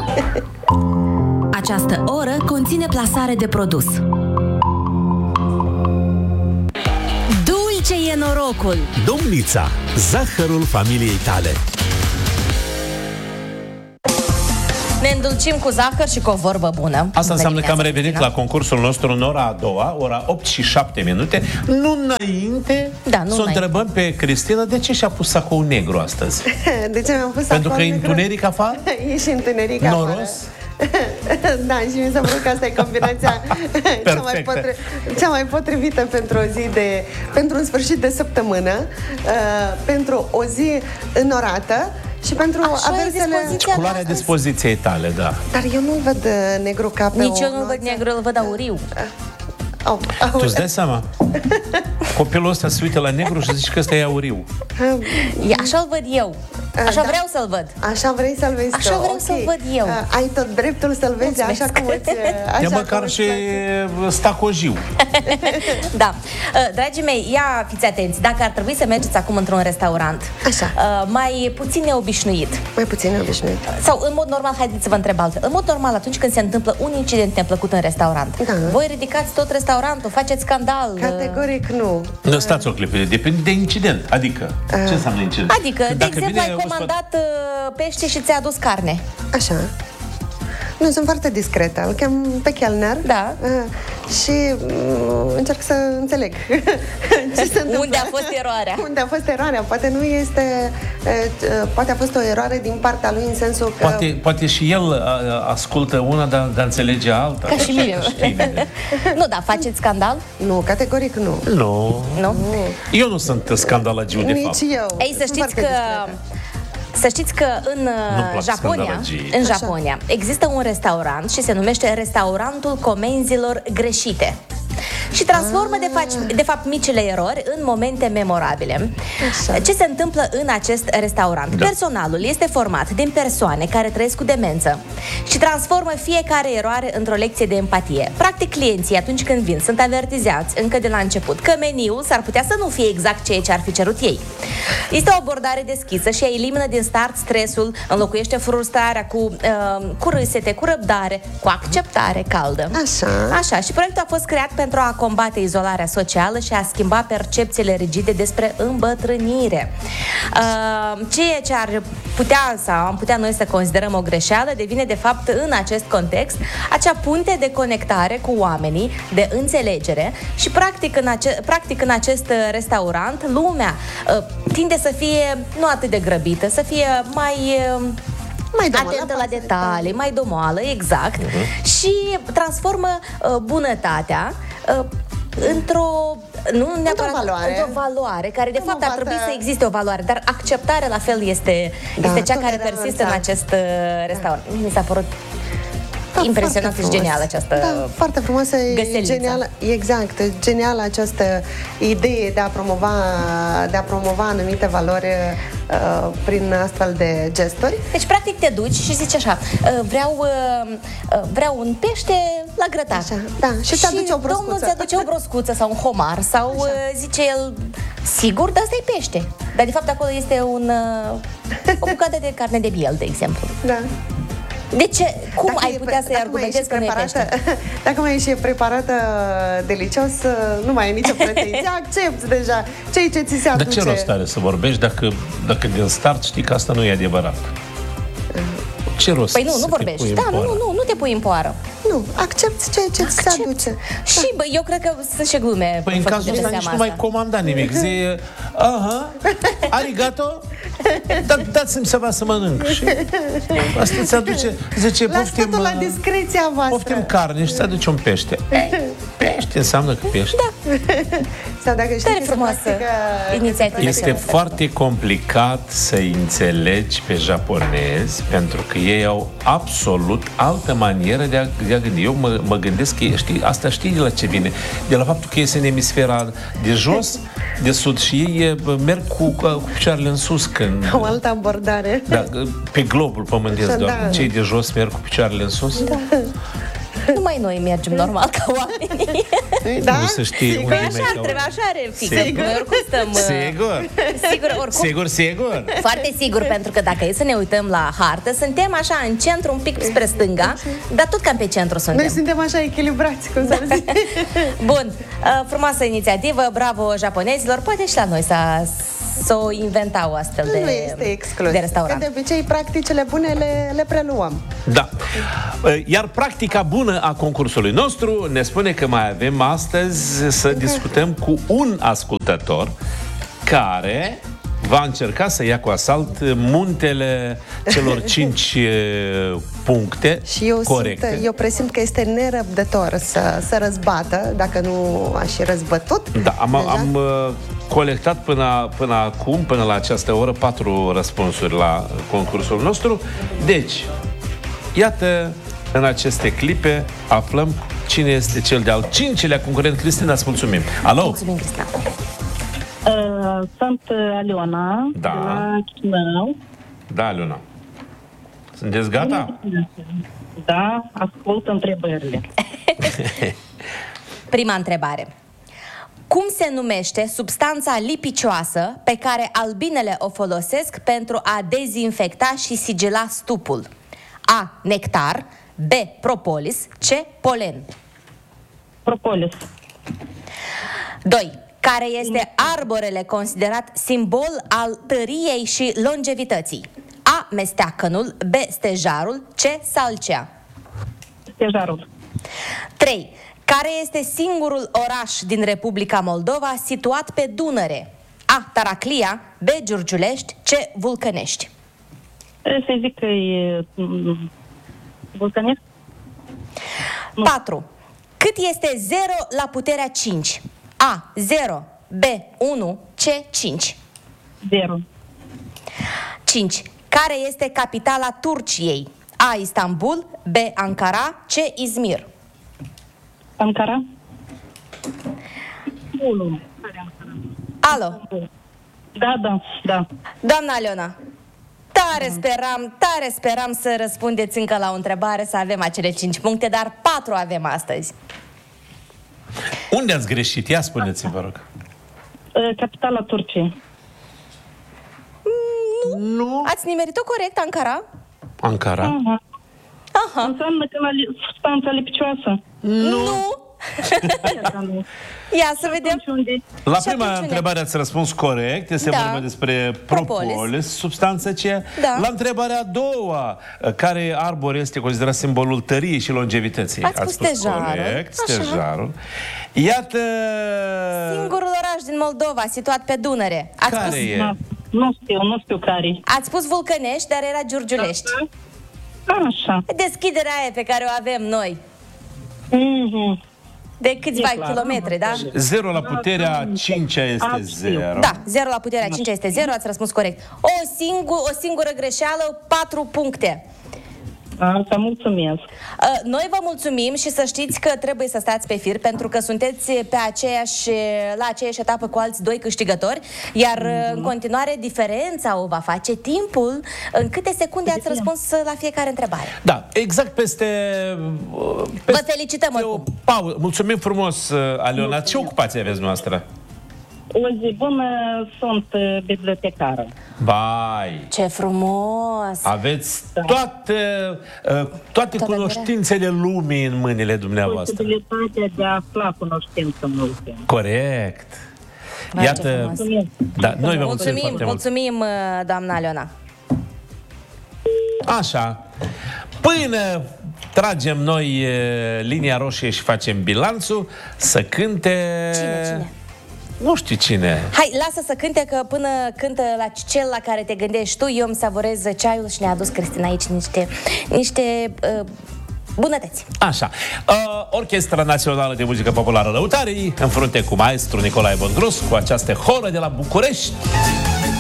Această oră conține plasare de produs. Dulce e norocul! Domnița, zahărul familiei tale. Ne îndulcim cu zahăr și cu o vorbă bună. Asta înseamnă că am revenit la concursul nostru în ora a doua, ora 8 și 7 minute. Nu înainte să o întrebăm pe Cristina de ce și-a pus sacou negru astăzi. De ce mi-am pus Pentru că e întuneric afară? E și întuneric afară. Noros? Da, și mi s-a părut că asta e combinația cea mai potrivită pentru o zi pentru un sfârșit de săptămână, pentru o zi înorată și pentru aversele... Culoarea dispoziției tale, da. Dar eu nu-l văd negru ca pe Nici eu nu-l văd negru, îl văd auriu. Tu îți dai seama? Copilul ăsta se uită la negru și zici că ăsta e auriu. Așa-l văd eu. Așa vreau să-l văd. Așa vrei să-l vezi. Așa vreau să-l văd eu. Ai tot dreptul să-l vezi. Mulțumesc. Așa cum îți... De măcar și stacojiu. Da. Dragii mei, ia fiți atenți. Dacă ar trebui să mergeți acum într-un restaurant mai puțin neobișnuit. Mai puțin neobișnuit. Sau în mod normal, haideți să vă întreb altfel. În mod normal, atunci când se întâmplă un incident neplăcut în restaurant, voi ridicați tot restaurantul, faceți scandal? Categoric nu. Stați o clipă, depinde de incident. Adică, ce înseamnă incident? Adică, de exemplu, ai comandat pește și ți-a adus carne. Așa. Nu, sunt foarte discretă. Îl chem pe chelner. Da. Și încerc să înțeleg ce se întâmplă. Unde a fost eroarea? Unde a fost eroarea? Poate nu este... Poate a fost o eroare din partea lui în sensul că... Poate și el ascultă una, dar înțelege alta. Ca și mine. Nu, dar faceți scandal? Nu, categoric nu. Nu. Eu nu sunt scandalagiu, de fapt. Nici eu. Ei, să știți că în Japonia există un restaurant și se numește Restaurantul Comenzilor Greșite. Și transformă, de fapt, micile erori în momente memorabile. Așa. Ce se întâmplă în acest restaurant? Personalul este format din persoane care trăiesc cu demență și transformă fiecare eroare într-o lecție de empatie. Practic, clienții, atunci când vin, sunt avertizați încă de la început că meniul s-ar putea să nu fie exact ceea ce ar fi cerut ei. Este o abordare deschisă și elimină din start stresul, înlocuiește frustrarea cu râsete, cu răbdare, cu acceptare caldă. Așa. Și proiectul a fost creat pentru a combate izolarea socială și a schimba percepțiile rigide despre îmbătrânire. Ceea ce ar putea sau am putea noi să considerăm o greșeală devine de fapt în acest context acea punte de conectare cu oamenii, de înțelegere și practic în acest restaurant lumea tinde să fie nu atât de grăbită, să fie mai atentă la detalii, mai domoală, exact, și transformă bunătatea într-o valoare, care de fapt ar trebui să existe o valoare, dar acceptarea la fel este cea care persistă în acest restaurant. Mi s-a părut impresionant și genială această foarte frumoasă, genială, exact, genială această idee de a promova anumite valori prin astfel de gesturi. Deci, practic, te duci și zici așa, vreau un pește la grătar. Și ți-aduce o broscuță. Domnul ți-aduce o broscuță sau un homar sau zice el, sigur, dar asta e pește. Dar de fapt acolo este o bucată de carne de miel, de exemplu. Da. De ce? Cum ai putea să-i argumentezi că nu e pește? Dacă mai e și preparată delicios, nu mai e nicio pretenție. Accepți deja ceea ce ți se aduce. Dar ce rost are să vorbești dacă din start știi că asta nu e adevărat? Ce rost? Păi nu vorbești. Nu te pui în poară. Nu, accepți ceea ce ți se aduce. Și eu cred că sunt și glume. Păi în cazul ăsta nici nu mai comanda nimic. Zi, arigato, dați-mi ceva să mănânc. Și asta ți aduce, zice, poftim la discreția voastră. Poftim carne și ți aduce un pește. Pește înseamnă că pește. Da. Sau dacă știi frumoasă inițiativă. Este foarte complicat să înțelegi pe japonezi, pentru că ei au absolut altă manieră de a gândi. Eu mă gândesc că asta știi de la ce vine. De la faptul că ei sunt în emisfera de jos, de sud, și ei merg cu picioarele în sus când... O altă abordare. Da, pe globul pământesc doar. Cei de jos merg cu picioarele în sus. Numai noi mergem normal ca oamenii. Da? Nu să știi Sigur. unde Păi mai așa ar caut. trebui, așa are fix. Sigur. Noi oricum stăm... Sigur. Sigur, oricum. Sigur. Foarte sigur, pentru că dacă e să ne uităm la hartă, suntem așa în centru, un pic spre stânga, dar tot cam pe centru suntem. Noi suntem așa echilibrați, cum să zic. Bun, frumoasă inițiativă, bravo japonezilor, poate și la noi să o inventau astfel Nu este exclus. de restaurant. Că de obicei, practicile bune le preluăm. Da. Iar practica bună a concursului nostru ne spune că mai avem astăzi să discutăm cu un ascultător care va încerca să ia cu asalt muntele celor 5 puncte Și eu, corecte. eu presimt că este nerăbdător să răzbată, dacă nu a și răzbătut. Da, am colectat până acum, până la această oră, 4 răspunsuri la concursul nostru. Deci, iată, în aceste clipe aflăm cine este cel de-al 5-lea concurent. Cristina, îți mulțumim. Alo? Mulțumim, Cristina. Sunt Aliona, Da. de la Chișinău. Da, Leona. Sunteți gata? Da, ascult întrebările. Prima întrebare. Cum se numește substanța lipicioasă pe care albinele o folosesc pentru a dezinfecta și sigila stupul? A. Nectar. B. Propolis. C. Polen. Propolis. 2. Care este arborele considerat simbol al tăriei și longevității? A. Mesteacănul. B. Stejarul. C. Salcea. Stejarul. 3. Care este singurul oraș din Republica Moldova situat pe Dunăre? A. Taraclia. B. Giurgiulești. C. Vulcănești. Să zic că e Vulcănești. 4. Cât este 0 la puterea 5? A. 0. B. 1. C. 5. 0. 5. Care este capitala Turciei? A. Istanbul. B. Ankara. C. Izmir. Ankara. 1. Alo, Da. doamna Aliona, tare speram să răspundeți încă la o întrebare, să avem acele 5 puncte, dar 4 avem astăzi. Unde ați greșit? Ia spuneți-mi, vă rog. Capitala Turciei. Nu. Ați nimerit-o corect, Ankara? Ankara? Aha. Înseamnă că la substanța lipicioasă. Nu. Ia să vedem. La Și prima atunci întrebare ați răspuns corect. Este Da. vorba despre Propolis. propolis, substanță ce? Da. La întrebarea a doua, care arbore este considerat simbolul tăriei și longevității? Ați spus stejarul. corect, Așa. stejarul. Iată... Singurul oraș din Moldova situat pe Dunăre. Care e? Nu știu care. Ați spus Vulcănești, dar era Giurgiulești. Așa. Deschiderea aia pe care o avem noi. De câțiva kilometri, da? 0 la puterea 5 este 0. Da, 0 la puterea 5 este 0, ați răspuns corect. O singură greșeală, 4 puncte. Asta mulțumesc. Noi vă mulțumim și să știți că trebuie să stați pe fir, pentru că sunteți la aceeași etapă cu alți 2 câștigători, iar în continuare diferența o va face timpul. În câte secunde ați răspuns la fiecare întrebare? Da, exact peste Vă felicităm o oricum. pauză. Mulțumim frumos, Aliona. Ce ocupație aveți noastră? O zi bună, sunt bibliotecară. Vai! Ce frumos! Aveți toate cunoștințele lumii în mâinile dumneavoastră. Posibilitatea de a afla cunoștință multe. Corect. Vai, ce Iată, frumos. da, noi vă mulțumim foarte mult. Mulțumim, doamna Aliona. Așa. Până tragem noi linia roșie și facem bilanțul, să cânte... Cine? Nu știu cine. Hai, lasă să cânte, că până cântă la cel la care te gândești tu, eu îmi savurez ceaiul și ne-a adus Cristina aici niște bunătăți. Așa. Orchestra Națională de Muzică Populară Lăutarii, în frunte cu maestru Nicolae Bondros, cu această horă de la București.